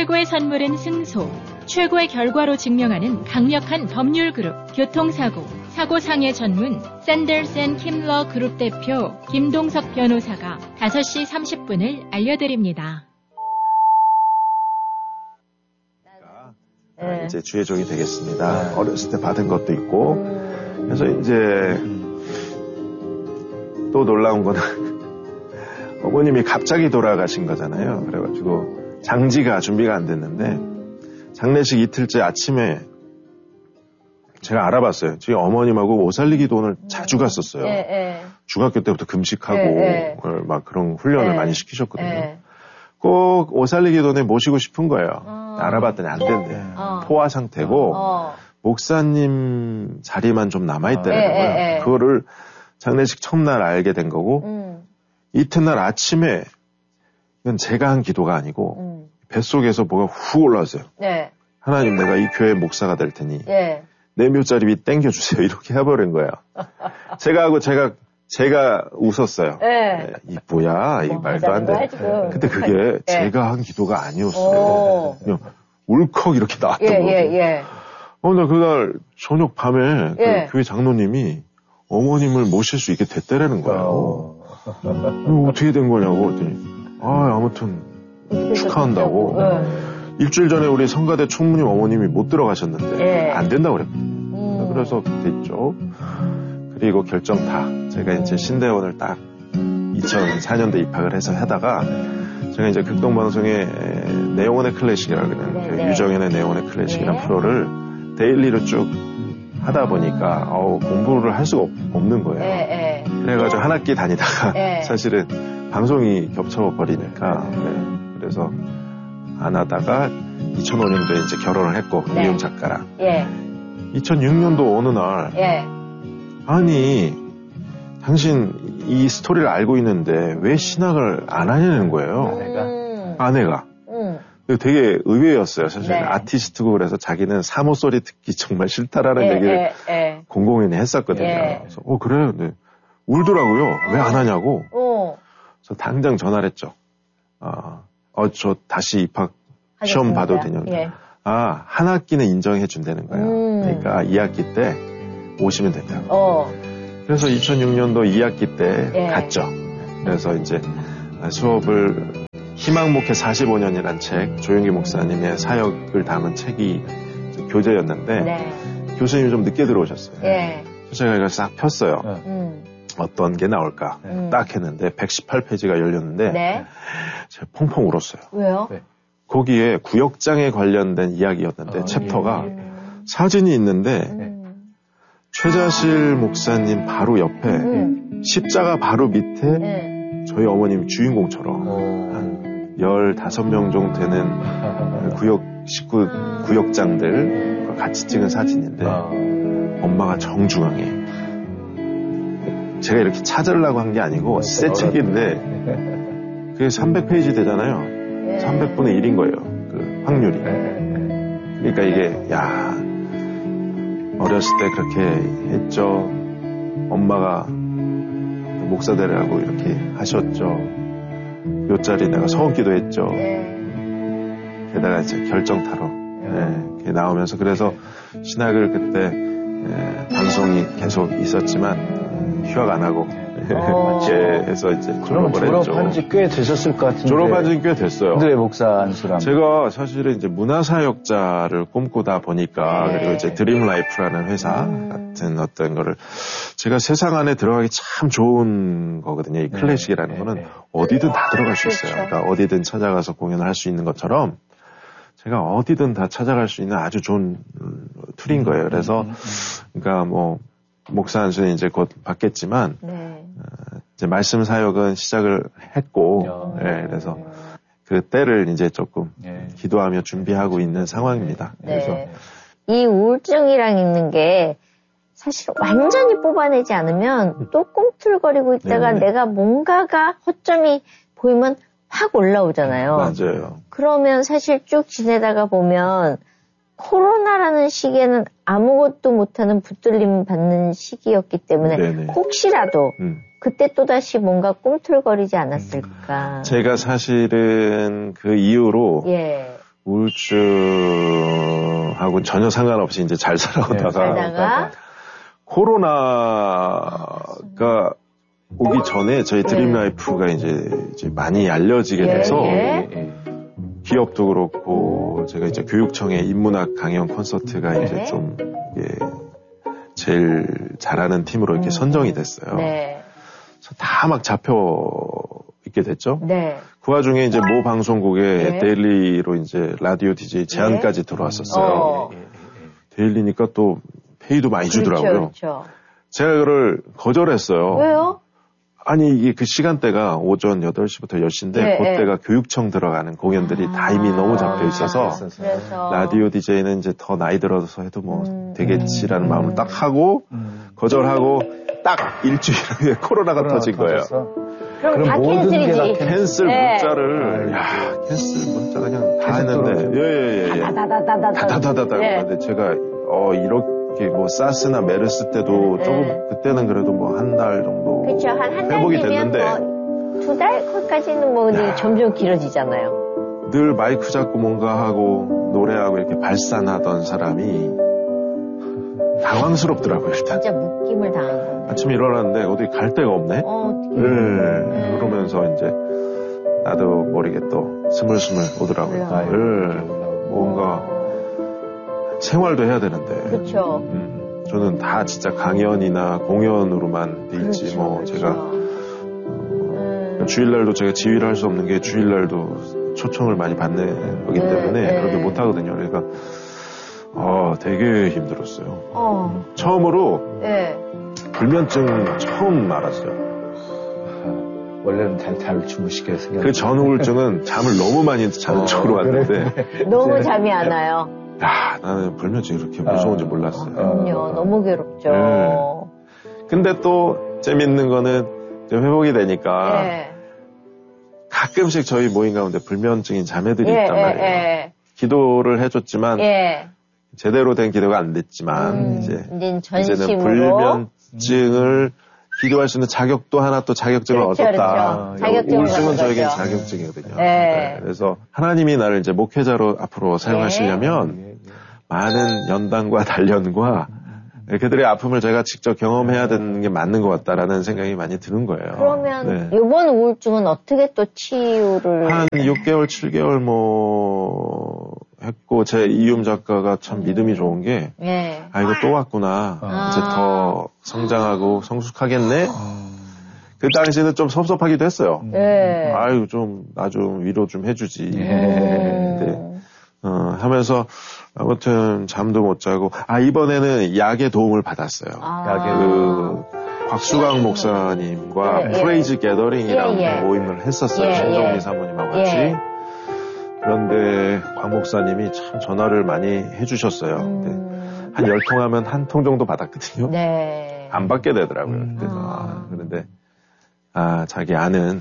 최고의 선물은 승소. 최고의 결과로 증명하는 강력한 법률 그룹 교통사고, 사고상해 전문 샌더스 앤 킴러 그룹 대표 김동석 변호사가 5시 30분을 알려드립니다. 이제 주의 종이 되겠습니다. 어렸을 때 받은 것도 있고. 그래서 이제 또 놀라운 거는 어머님이 갑자기 돌아가신 거잖아요. 그래가지고 장지가 준비가 안 됐는데 장례식 이틀째 아침에 제가 알아봤어요. 저희 어머님하고 옷살리기 돈을 자주 갔었어요. 중학교 때부터 금식하고 막 그런 훈련을 많이 시키셨거든요. 꼭 옷살리기 돈에 모시고 싶은 거예요. 알아봤더니 안 된대. 포화 상태고 목사님 자리만 좀 남아있다는 거예요. 그거를 장례식 첫날 알게 된 거고 이튿날 아침에 이건 제가 한 기도가 아니고 뱃속에서 뭐가 훅 올라왔어요. 하나님, 내가 이 교회 목사가 될 테니 내 묘자리 위 땡겨주세요. 이렇게 해버린 거예요. 제가 웃었어요. 이 뭐야, 이 말도 안 돼. 근데 그게 제가 한 기도가 아니었어요. 그냥 울컥 이렇게 나왔던 거죠. 나 그날 저녁 밤에 그 교회 장로님이 어머님을 모실 수 있게 됐다라는 거예요. 어떻게 된 거냐고 그랬더니 아무튼 축하한다고. 일주일 전에 우리 성가대 총무님 어머님이 못 들어가셨는데 안 된다고 그랬거든요. 그래서 됐죠. 그리고 결정 다. 제가 이제 신대원을 딱 2004년도에 입학을 해서 하다가 제가 이제 극동방송의 내용원의 클래식이라고 그러는 유정현의 내용원의 클래식이라는 프로를 데일리로 쭉 하다 보니까 공부를 할 수가 없는 거예요. 그래가지고 한 학기 다니다가 사실은 방송이 겹쳐버리니까 그래서 안 하다가 2005년도에 이제 결혼을 했고 이용 작가랑 2006년도 어느 날 아니 당신 이 스토리를 알고 있는데 왜 신학을 안 하냐는 거예요. 아내가. 되게 의외였어요. 사실 아티스트고 그래서 자기는 사모 소리 듣기 정말 싫다라는 얘기를 공공연히 했었거든요. 그래서 그래? 네. 울더라고요. 왜 안 하냐고. 그래서 당장 전화를 했죠. 저 다시 입학 시험 봐도 되냐고. 한 학기는 인정해 준다는 거예요. 그러니까 2학기 때 오시면 된다고. 그래서 2006년도 2학기 때 갔죠. 그래서 이제 수업을 희망목회 45년이란 책, 조용기 목사님의 사역을 담은 책이 교재였는데 교수님이 좀 늦게 들어오셨어요. 그래서 제가 이걸 싹 폈어요. 어떤 게 나올까 딱 했는데 118페이지가 열렸는데 제가 펑펑 울었어요. 왜요? 거기에 구역장에 관련된 이야기였는데 챕터가 사진이 있는데 최자실 목사님 바로 옆에 십자가 바로 밑에 저희 어머님 주인공처럼 한 15명 정도 되는 식구 구역장들 같이 찍은 사진인데 엄마가 정중앙에 제가 이렇게 찾으려고 한 게 아니고 새 책인데 그게 300페이지 되잖아요. 300분의 1인 거예요. 그 확률이. 그러니까 이게 어렸을 때 그렇게 했죠. 엄마가 목사되라고 이렇게 하셨죠. 요짜리 내가 서원기도 했죠. 게다가 이제 결정타로 나오면서 그래서 신학을 그때 방송이 계속 있었지만 휴학 안 하고 해서 이제 졸업한 지 꽤 되셨을 것 같은데. 졸업한 지 꽤 됐어요. 네, 목사 안수람. 제가 사실은 이제 문화사역자를 꿈꾸다 보니까 그리고 이제 드림라이프라는 회사 같은 어떤 거를 제가 세상 안에 들어가기 참 좋은 거거든요. 이 클래식이라는 거는 어디든 다 들어갈 수 있어요. 그러니까 어디든 찾아가서 공연을 할 수 있는 것처럼 제가 어디든 다 찾아갈 수 있는 아주 좋은 툴인 거예요. 그래서 그러니까 뭐 목사 안수는 이제 곧 받겠지만 이제 말씀 사역은 시작을 했고 그래서 그 때를 이제 조금 기도하며 준비하고 있는 상황입니다. 그래서 이 우울증이랑 있는 게 사실 완전히 뽑아내지 않으면 또 꿈틀거리고 있다가 내가 뭔가가 허점이 보이면 확 올라오잖아요. 맞아요. 그러면 사실 쭉 지내다가 보면 코로나라는 시기에는 아무것도 못하는 붙들림 받는 시기였기 때문에 혹시라도 그때 또다시 뭔가 꿈틀거리지 않았을까. 제가 사실은 그 이후로 우울증하고 전혀 상관없이 이제 잘 살아오다가 코로나가 오기 전에 저희 드림라이프가 이제 많이 알려지게 돼서 기업도 그렇고 제가 이제 교육청의 인문학 강연 콘서트가 이제 좀 제일 잘하는 팀으로 이렇게 선정이 됐어요. 그래서 다 막 잡혀 있게 됐죠. 그 와중에 이제 모 방송국에 데일리로 이제 라디오 DJ 제안까지 들어왔었어요. 데일리니까 또 페이도 많이 주더라고요. 그렇죠. 제가 그걸 거절했어요. 왜요? 아니 이게 그 시간대가 오전 8시부터 10시인데 그때가 교육청 들어가는 공연들이 다 이미 너무 잡혀 있어서 그래서. 라디오 DJ는 이제 더 나이 들어서 해도 뭐 되겠지라는 마음을 딱 하고 거절하고 딱 일주일 후에 코로나가 터진 거예요. 그럼 다 캔슬이지. 캔슬 문자를 캔슬 문자 그냥 다 했는데 다다다다다. 근데 제가 이렇게 뭐 사스나 메르스 때도 조금 그때는 그래도 뭐 한 달 정도 그렇죠. 한 달 회복이 되면 됐는데 뭐 2달 거기까지는 뭐 점점 길어지잖아요. 늘 마이크 잡고 뭔가 하고 노래하고 이렇게 발산하던 사람이 당황스럽더라고요. 일단 진짜 묶임을 당한 거예요. 아침에 일어났는데 어디 갈 데가 없네. 어떡해. 그러면서 이제 나도 모르게 또 스물스물 오더라고요. 뭔가 생활도 해야 되는데. 그렇죠. 저는 다 진짜 강연이나 공연으로만 돼 있지. 제가 주일날도 제가 지휘를 할 수 없는 게 주일날도 초청을 많이 받는 거기 때문에 그렇게 못 하거든요. 그러니까 되게 힘들었어요. 처음으로 불면증 처음 알았어요. 원래는 잘 주무시게 생겼어요. 그 전 우울증은 잠을 너무 많이 자는 쪽으로 왔는데 너무 잠이 안 와요. 나는 불면증이 그렇게 무서운지 몰랐어요. 그럼요. 너무 괴롭죠. 근데 또 재밌는 거는 회복이 되니까 가끔씩 저희 모임 가운데 불면증인 자매들이 있단 말이에요. 기도를 해줬지만 제대로 된 기도가 안 됐지만 이제는 불면증을 기도할 수 있는 자격도 하나 또 자격증을 얻었다. 우울증은 저에겐 자격증이거든요. 그래서 하나님이 나를 이제 목회자로 앞으로 사용하시려면 많은 연단과 단련과 그들의 아픔을 제가 직접 경험해야 되는 게 맞는 것 같다라는 생각이 많이 드는 거예요. 그러면 이번 우울증은 어떻게 또 치유를? 한 6개월, 7개월 했고 제 이윤 작가가 참 믿음이 좋은 게 이거 또 왔구나. 이제 더 성장하고 성숙하겠네. 그 당시에는 좀 섭섭하기도 했어요. 아유 나 좀 위로 좀 해주지. 근데 하면서 아무튼 잠도 못 자고 이번에는 약의 도움을 받았어요. 곽수강 목사님과 프레이즈 게더링이라는 모임을 했었어요. 신정미 사모님하고 같이. 그런데 곽 목사님이 참 전화를 많이 해주셨어요. 근데 한 10통 하면 한 통 정도 받았거든요. 안 받게 되더라고요. 그래서 그런데 자기 아는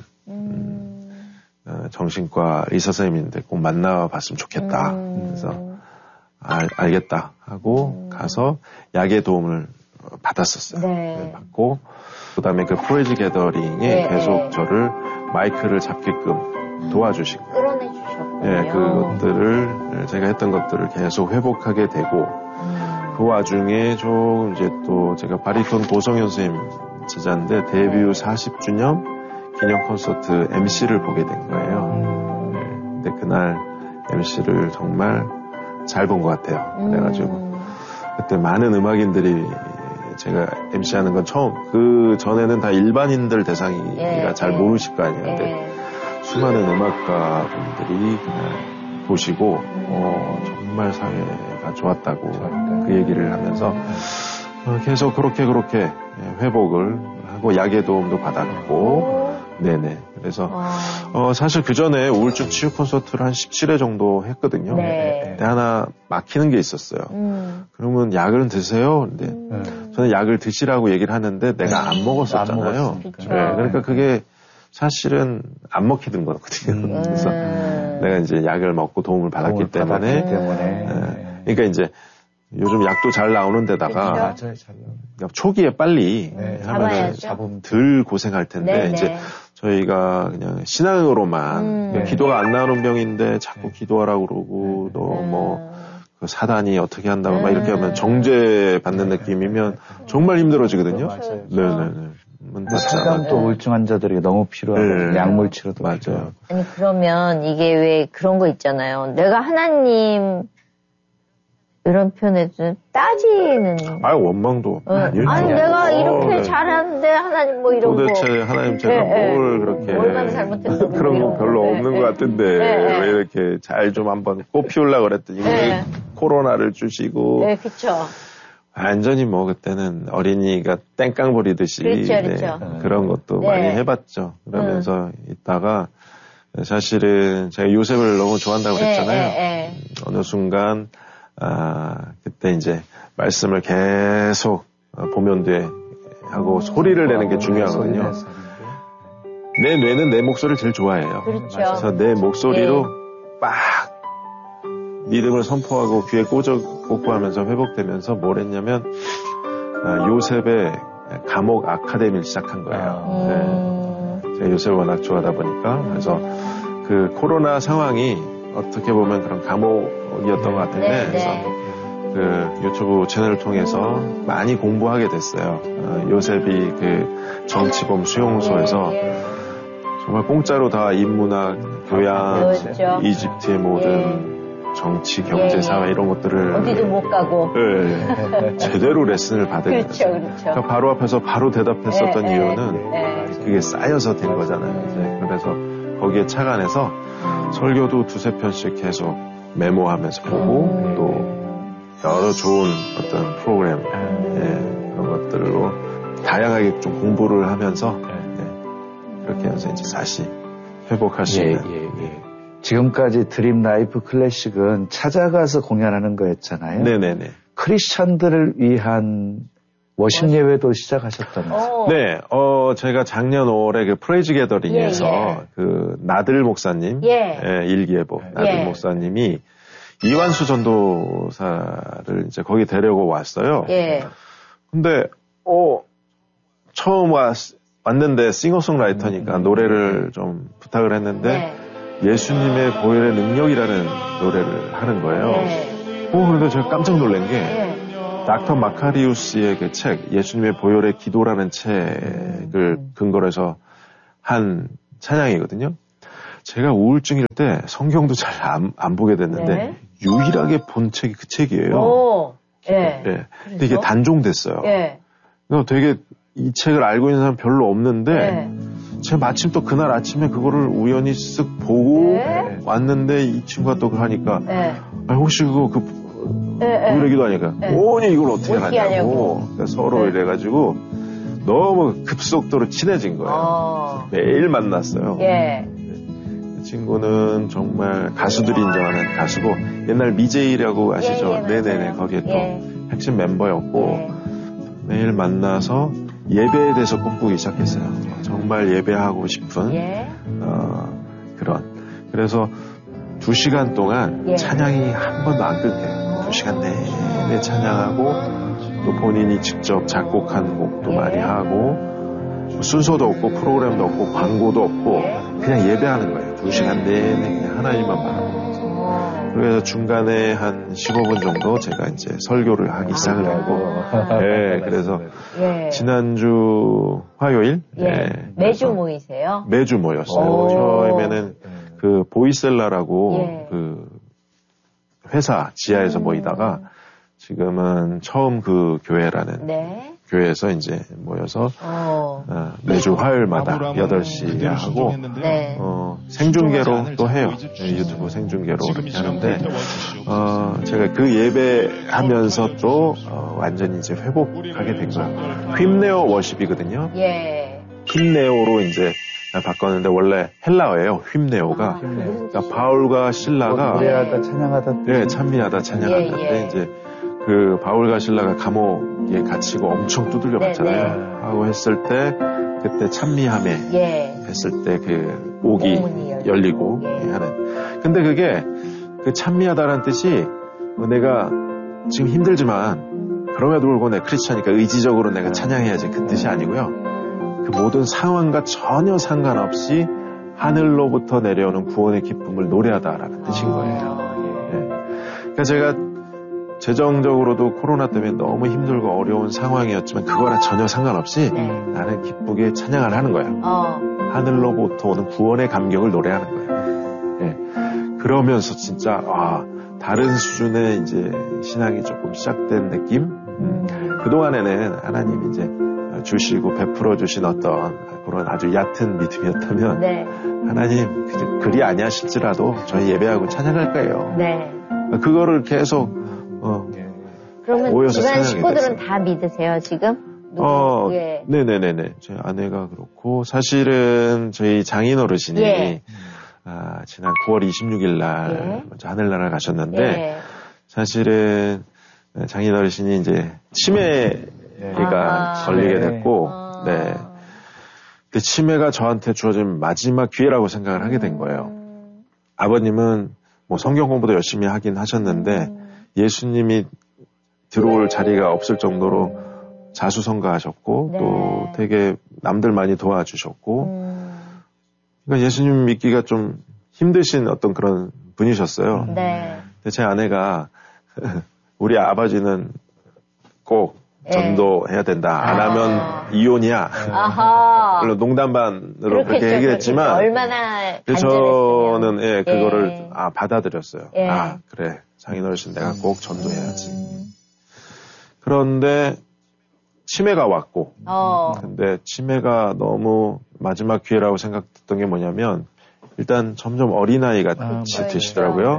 정신과 의사 선생님인데 꼭 만나봤으면 좋겠다. 그래서 알겠다 하고 가서 약의 도움을 받았었어요. 받고 그다음에 그 프레이즈 게더링에 계속 저를 마이크를 잡게끔 도와주시고 끌어내주셨군요. 그것들을 제가 했던 것들을 계속 회복하게 되고 그 와중에 좀 이제 또 제가 바리톤 고성현 선생님 제자인데 데뷔 40주년 기념 콘서트 MC를 보게 된 거예요. 근데 그날 MC를 정말 잘 본 것 같아요. 그래가지고 그때 많은 음악인들이 제가 MC하는 건 처음, 그 전에는 다 일반인들 대상이라 잘 모르실 거 아니에요. 근데 수많은 음악가분들이 그날 보시고 정말 사회가 좋았다고 그 얘기를 하면서 계속 그렇게 회복을 하고 약의 도움도 받았고 그래서 사실 그 전에 우울증 치유 콘서트를 한 17회 정도 했거든요. 근데 하나 막히는 게 있었어요. 그러면 약을 드세요. 근데 저는 약을 드시라고 얘기를 하는데 내가 안 먹었었잖아요. 그러니까 그게 사실은 안 먹히는 거거든요. 그래서 내가 이제 약을 먹고 도움을 받았기 때문에 그러니까 이제 요즘 약도 잘 나오는 데다가 맞아요, 잘 나와요. 초기에 빨리 하면 덜 고생할 텐데 네네. 이제 저희가 그냥 신앙으로만 기도가 안 나오는 병인데 자꾸 기도하라고 그러고 너 뭐 그 사단이 어떻게 한다고 막 이렇게 하면 정죄 받는 느낌이면 정말 힘들어지거든요. 맞아요. 네네네. 상담 또 우울증 환자들에게 너무 필요하고 약물 치료도 맞아요. 아니 그러면 이게 왜 그런 거 있잖아요. 내가 하나님 이런 표현에서 따지는. 원망도 아니에요. 아니 내가 이렇게 잘하는데 하나님 뭐 이런 도대체 거. 도대체 하나님 제가 뭘 그렇게 얼마나 잘못했어. 그런 거 별로 없는 것 같은데 왜 이렇게 잘 좀 한번 꽃 피우려고 그랬더니 코로나를 주시고. 네, 그렇죠. 완전히 뭐 그때는 어린이가 땡깡 부리듯이 그렇죠. 그런 것도 많이 해봤죠. 그러면서 있다가 사실은 제가 요셉을 너무 좋아한다고 그랬잖아요. 어느 순간 그때 이제 말씀을 계속 보면 돼 하고 소리를 내는 게 중요하거든요. 내 뇌는 내 목소리를 제일 좋아해요. 그렇죠. 그래서 내 목소리로 막 믿음을 선포하고 귀에 꽂고 하면서 회복되면서 뭘 했냐면 요셉의 감옥 아카데미를 시작한 거예요. 제가 요셉을 워낙 좋아하다 보니까 그래서 그 코로나 상황이 어떻게 보면 그런 감옥이었던 것 같은데 그래서 그 유튜브 채널을 통해서 많이 공부하게 됐어요. 요셉이 그 정치범 수용소에서 정말 공짜로 다 인문학, 교양, 이집트의 모든 정치, 경제, 사회 이런 것들을 어디도 못 가고 제대로 레슨을 받은 거예요. 그렇죠. 그러니까 바로 앞에서 바로 대답했었던 이유는 그게 쌓여서 된 거잖아요. 그래서 거기에 착안해서 설교도 두세 편씩 계속 메모하면서 보고 또 여러 좋은 어떤 프로그램 그런 것들로 다양하게 좀 공부를 하면서 그렇게 해서 이제 다시 회복할 수 있는. 지금까지 드림 라이프 클래식은 찾아가서 공연하는 거였잖아요. 네네네. 크리스찬들을 위한 워십 예배도 시작하셨다면서요? 네, 제가 작년 5월에 그 프레이즈 게더링에서 그 나들 목사님, 일기예보 나들 목사님이 이완수 전도사를 이제 거기 데려고 왔어요. 근데 처음 왔는데 싱어송라이터니까 노래를 좀 부탁을 했는데 예수님의 보혈의 능력이라는 노래를 하는 거예요. 그런데 제가 깜짝 놀란 게 닥터 마카리우스의 그 책, 예수님의 보혈의 기도라는 책을 근거로 해서 한 찬양이거든요. 제가 우울증일 때 성경도 잘 안 보게 됐는데 유일하게 본 책이 그 책이에요. 근데 이게 단종됐어요. 되게 이 책을 알고 있는 사람 별로 없는데 제가 마침 또 그날 아침에 그거를 우연히 쓱 보고 왔는데 이 친구가 또 하니까 혹시 그거 보혈의 기도 하니까 이걸 어떻게 하냐고 그러니까 서로 이래가지고 너무 급속도로 친해진 거예요. 매일 만났어요. 그 친구는 정말 가수들이 인정하는 가수고 옛날 미제이라고 아시죠? 네네네 거기에 또 핵심 멤버였고 매일 만나서 예배에 대해서 꿈꾸기 시작했어요. 정말 예배하고 싶은 그런. 그래서 2시간 동안 찬양이 한 번도 안 끊겨요. 2시간 내내 찬양하고 또 본인이 직접 작곡한 곡도 많이 하고 순서도 없고 프로그램도 없고 광고도 없고 그냥 예배하는 거예요. 2시간 내내 그냥 하나님만 바라보고. 그래서 중간에 한 15분 정도 제가 이제 설교를 하기 시작을 하고, 그래서 지난주 화요일, 매주 모이세요? 매주 모였어요. 처음에는 그 보이셀라라고 그 회사 지하에서 모이다가 지금은 처음 그 교회라는 교회에서 이제 모여서 매주 화요일마다 8시에 하고 생중계로 또 해요. 유튜브 생중계로 이렇게 하는데 제가 그 예배하면서 또 완전히 이제 회복하게 된 거예요. 힘내어 워십이거든요. 힘내어로 이제 바꿨는데 원래 헬라어예요. 힘내어가. 그러니까 바울과 신라가 노래하다 찬양하다 찬미하다 찬양하다인데 이제 그 바울과 신라가 감옥에 갇히고 엄청 두들겨 맞잖아요. 하고 했을 때 그때 찬미함에 했을 때 그 옥이 열리고 하는. 근데 그게 그 찬미하다라는 뜻이 내가 지금 힘들지만 그럼에도 불구하고 내가 크리스찬이니까 의지적으로 내가 찬양해야지 그 뜻이 아니고요. 그 모든 상황과 전혀 상관없이 하늘로부터 내려오는 구원의 기쁨을 노래하다라는 뜻인 거예요. 네. 그러니까 제가 재정적으로도 코로나 때문에 너무 힘들고 어려운 상황이었지만 그거랑 전혀 상관없이 나는 기쁘게 찬양을 하는 거예요. 하늘로부터 오는 구원의 감격을 노래하는 거예요. 네. 그러면서 진짜 다른 수준의 이제 신앙이 조금 시작된 느낌? 그동안에는 하나님이 이제 주시고 베풀어 주신 어떤 그런 아주 얕은 믿음이었다면 네. 하나님 그리 아니하실지라도 저희 예배하고 찬양할 거예요. 네. 그거를 계속 그러면 집안 식구들은 다 믿으세요 지금? 예. 네네네네. 제 아내가 그렇고 사실은 저희 장인 어르신이 지난 9월 26일 날 먼저 하늘나라 가셨는데 사실은 장인 어르신이 이제 치매가 걸리게 됐고, 네. 그 치매가 저한테 주어진 마지막 기회라고 생각을 하게 된 거예요. 아버님은 뭐 성경 공부도 열심히 하긴 하셨는데 예수님이 들어올 자리가 없을 정도로 자수성가하셨고 또 되게 남들 많이 도와주셨고 그러니까 예수님 믿기가 좀 힘드신 어떤 그런 분이셨어요. 근데 제 아내가 우리 아버지는 꼭 전도해야 된다. 안 하면 이혼이야. 물론 농담 반으로 그렇게 얘기했지만 얼마나 저는 그거를 받아들였어요. 그래. 장인 어르신 내가 꼭 전도해야지. 그런데 치매가 왔고 근데 치매가 너무 마지막 기회라고 생각했던 게 뭐냐면 일단 점점 어린아이 같이 되시더라고요.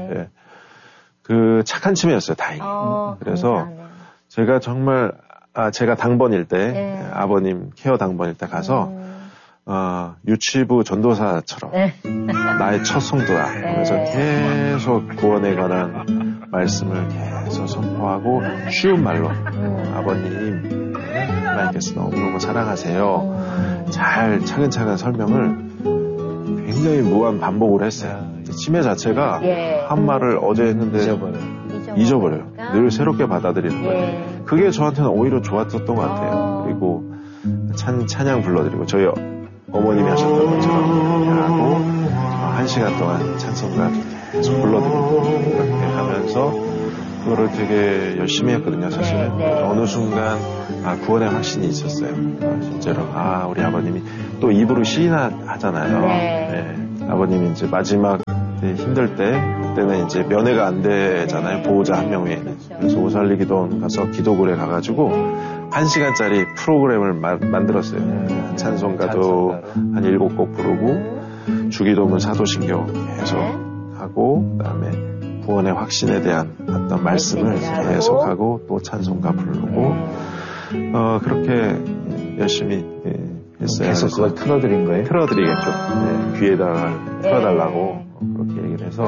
그 착한 치매였어요. 다행히. 그래서 제가 정말 제가 당번일 때 아버님 케어 당번일 때 가서 유치부 전도사처럼 나의 첫 성도다 하면서 계속 구원에 관한 말씀을 계속 선포하고 쉬운 말로 아버님 하나님께서 너무너무 사랑하세요. 잘 차근차근 설명을 굉장히 무한 반복을 했어요. 치매 자체가 한 말을 어제 했는데 잊어버려요. 늘 새롭게 받아들이는 거예요. 그게 저한테는 오히려 좋았었던 것 같아요. 그리고 찬양 불러드리고 저희 어머님이 하셨던 것처럼 하고 1시간 동안 찬송가 계속 불러드리고 이렇게 하면서 그거를 되게 열심히 했거든요. 사실은 어느 순간 구원의 확신이 있었어요. 실제로 우리 아버님이 또 입으로 시인하잖아요. 아버님이 이제 마지막 힘들 때 그때는 이제 면회가 안 되잖아요. 보호자 한 명 외에는. 그래서 오살리기도원 가서 기도굴에 가가지고 1시간짜리 프로그램을 만들었어요. 찬송가도 한 7곡 부르고 주기도문 사도신경 계속 하고 그다음에 구원의 확신에 대한 어떤 말씀을 계속하고 또 찬송가 부르고 그렇게 열심히 했어요. 계속 그걸 틀어드린 거예요? 틀어드리겠죠. 귀에다가 틀어달라고 그렇게 얘기를 해서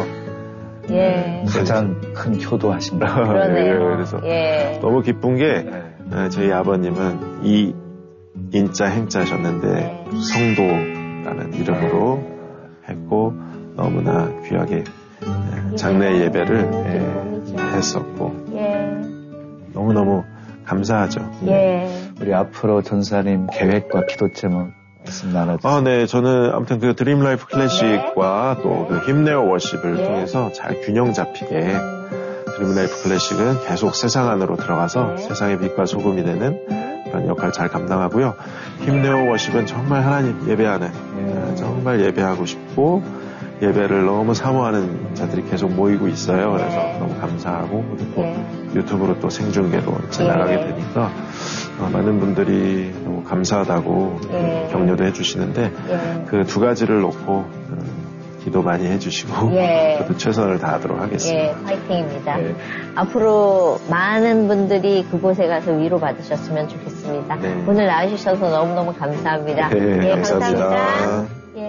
가장 큰 효도하십니다. 그래서 너무 기쁜 게 저희 아버님은 이 인자 행자셨는데 성도라는 이름으로 했고 너무나 귀하게 장례 예배를 했었고 너무너무 감사하죠. 우리 앞으로 전사님 계획과 기도 제목 말씀 나눠주세요. 네, 저는 아무튼 그 드림 라이프 클래식과 또 그 힘내어 워십을 통해서 잘 균형 잡히게 드림 라이프 클래식은 계속 세상 안으로 들어가서 세상의 빛과 소금이 되는 그런 역할을 잘 감당하고요. 힘내어 워십은 정말 하나님 예배하는 정말 예배하고 싶고 예배를 너무 사모하는 자들이 계속 모이고 있어요. 그래서 너무 감사하고 그리고 유튜브로 또 생중계로 나가게 되니까 많은 분들이 너무 감사하다고 격려도 해주시는데 그 두 가지를 놓고 기도 많이 해주시고 저도 최선을 다하도록 하겠습니다. 파이팅입니다. 앞으로 많은 분들이 그곳에 가서 위로받으셨으면 좋겠습니다. 오늘 나와주셔서 너무너무 감사합니다. 감사합니다.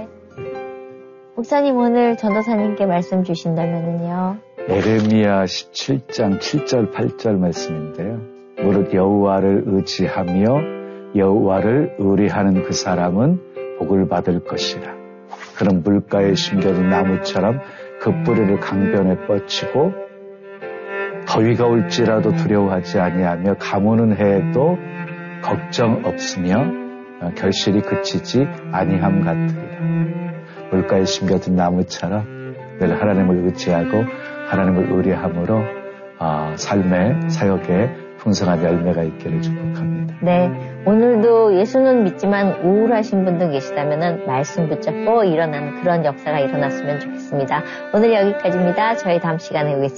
목사님 오늘 전도사님께 말씀 주신다면요. 에레미야 17장 7절 8절 말씀인데요. 무릇 여호와를 의지하며 여호와를 의뢰하는 그 사람은 복을 받을 것이라. 그는 물가에 심겨진 나무처럼 그 뿌리를 강변에 뻗치고 더위가 올지라도 두려워하지 아니하며 가무는 해도 걱정 없으며 결실이 그치지 아니함 같으리라. 물가에 심겨둔 나무처럼 늘 하나님을 의지하고 하나님을 의뢰함으로 삶의 사역에 풍성한 열매가 있기를 축복합니다. 네, 오늘도 예수는 믿지만 우울하신 분들 계시다면 말씀 붙잡고 일어나는 그런 역사가 일어났으면 좋겠습니다. 오늘 여기까지입니다. 저희 다음 시간에 뵙겠습니다.